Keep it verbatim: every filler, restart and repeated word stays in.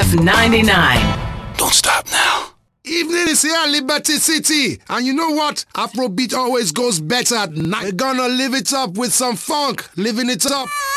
F ninety-nine. Don't stop now. Evening is here, Liberty City. And you know what? Afrobeat always goes better at night. We're gonna live it up with some funk. Living it up.